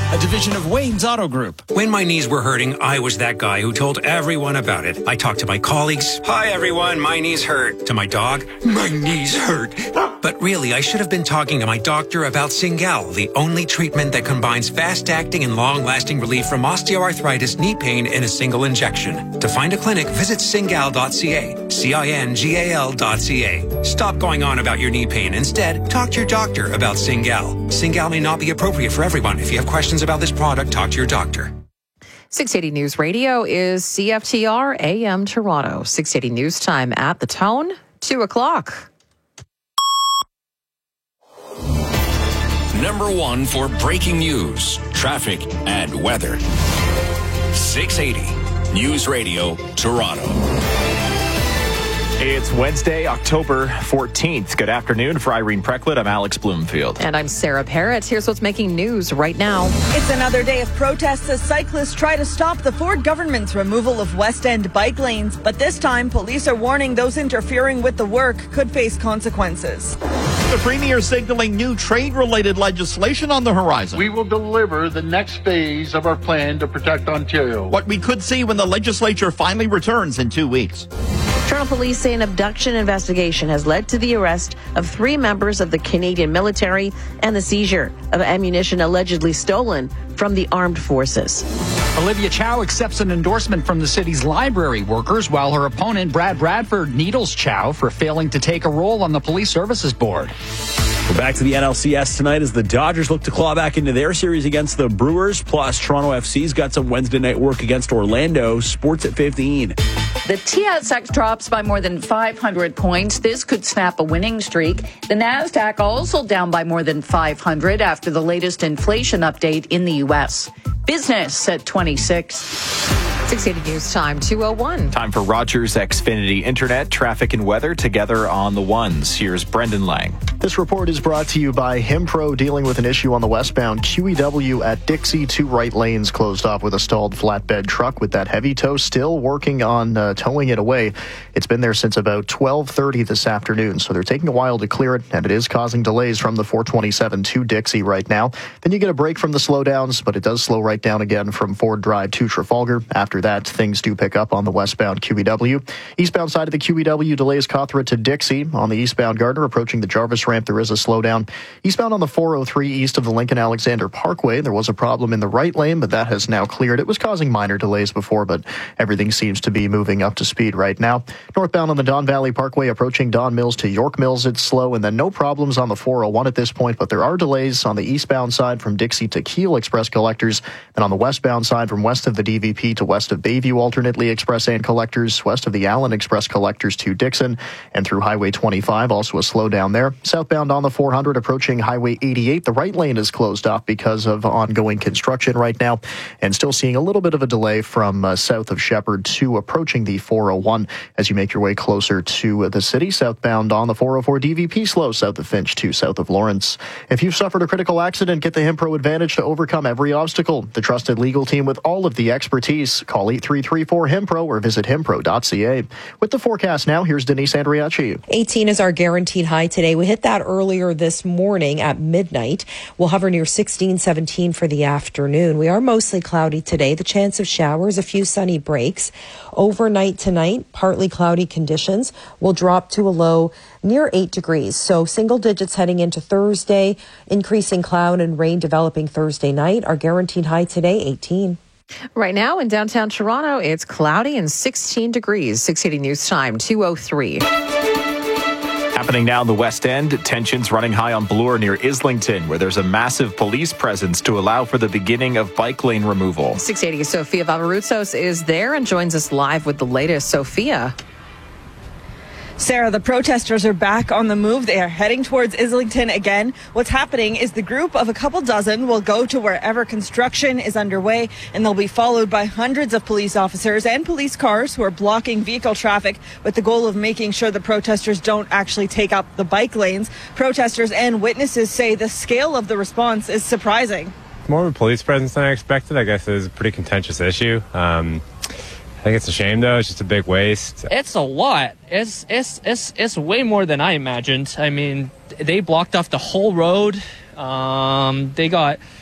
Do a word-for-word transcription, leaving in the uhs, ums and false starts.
a division of Wayne's Auto Group. When my knees were hurting, I was that guy who told everyone about it. I talked to my colleagues. Hi, everyone. My knees hurt. To my dog. My knees hurt. But really, I should have been talking to my doctor about Cingal, the only treatment that combines fast-acting and long-lasting relief from osteoarthritis knee pain in a single injection. To find a clinic, visit cingal dot c a. C I N G A L dot C A. Stop going on about your knee pain. Instead, talk to your doctor about Cingal. Cingal may not be appropriate for everyone. If you have questions about this product, talk to your doctor. six eighty News Radio is C F T R A M Toronto. six eighty News Time at the Tone, two o'clock. Number one for breaking news, traffic, and weather. six eighty News Radio, Toronto. It's Wednesday, October fourteenth. Good afternoon. For Irene Precklett, I'm Alex Bloomfield. And I'm Sarah Parrott. Here's what's making news right now. It's another day of protests as cyclists try to stop the Ford government's removal of West End bike lanes. But this time, police are warning those interfering with the work could face consequences. The Premier signaling new trade-related legislation on the horizon. We will deliver the next phase of our plan to protect Ontario. What we could see when the legislature finally returns in two weeks. Toronto police say an abduction investigation has led to the arrest of three members of the Canadian military and the seizure of ammunition allegedly stolen from the armed forces. Olivia Chow accepts an endorsement from the city's library workers, while her opponent, Brad Bradford, needles Chow for failing to take a role on the police services board. We're back to the N L C S tonight as the Dodgers look to claw back into their series against the Brewers. Plus, Toronto F C's got some Wednesday night work against Orlando. Sports at fifteen. The T S X drops by more than five hundred points. This could snap a winning streak. The NASDAQ also down by more than five hundred after the latest inflation update in the U S. Business at twenty-six. six eighty News Time, two oh one. Time for Rogers Xfinity Internet, traffic and weather together on the ones. Here's Brendan Lang. This report is brought to you by Himpro, dealing with an issue on the westbound Q E W at Dixie. Two right lanes closed off with a stalled flatbed truck with that heavy tow, still working on uh, towing it away. It's been there since about twelve thirty this afternoon, so they're taking a while to clear it, and it is causing delays from the four twenty-seven to Dixie right now. Then you get a break from the slowdowns, but it does slow right down again from Ford Drive to Trafalgar. After that, things do pick up on the westbound Q E W. Eastbound side of the Q E W delays Cawthra to Dixie. On the eastbound Gardner approaching the Jarvis ramp, there is a slowdown. Eastbound on the four oh three east of the Lincoln Alexander Parkway, there was a problem in the right lane, but that has now cleared. It was causing minor delays before, but everything seems to be moving up to speed right now. Northbound on the Don Valley Parkway approaching Don Mills to York Mills, it's slow, and then no problems on the four oh one at this point, but there are delays on the eastbound side from Dixie to Keele Express collectors, and on the westbound side from west of the D V P to west of Bayview alternately Express and collectors, west of the Allen Express collectors to Dixon, and through Highway twenty-five, also a slowdown there. Southbound on the four hundred approaching Highway eighty-eight, the right lane is closed off because of ongoing construction right now, and still seeing a little bit of a delay from uh, south of Shepherd to approaching the four oh one as you make your way closer to uh, the city. Southbound on the four oh four D V P slow south of Finch to south of Lawrence. If you've suffered a critical accident, get the Himpro Advantage to overcome every obstacle. The trusted legal team with all of the expertise. Call eight three three four Himpro or visit himpro dot c a. With the forecast now, here's Denise Andriacci. eighteen is our guaranteed high today. We hit that earlier this morning at midnight. We'll hover near sixteen, seventeen for the afternoon. We are mostly cloudy today. The chance of showers, a few sunny breaks. Overnight tonight, partly cloudy conditions will drop to a low near eight degrees. So single digits heading into Thursday, increasing cloud and rain developing Thursday night. Our guaranteed high today, eighteen. Right now in downtown Toronto, it's cloudy and sixteen degrees. six eighty News Time, two oh three. Happening now in the West End, tensions running high on Bloor near Islington, where there's a massive police presence to allow for the beginning of bike lane removal. six eighty Sophia Vavarutsos is there and joins us live with the latest. Sophia. Sarah, the protesters are back on the move. They are heading towards Islington again. What's happening is the group of a couple dozen will go to wherever construction is underway, and they'll be followed by hundreds of police officers and police cars who are blocking vehicle traffic with the goal of making sure the protesters don't actually take up the bike lanes. Protesters and witnesses say the scale of the response is surprising. More of a police presence than I expected. I guess it is a pretty contentious issue. Um, I think it's a shame, though. It's just a big waste. It's a lot. It's it's it's it's way more than I imagined. I mean, they blocked off the whole road. Um, they got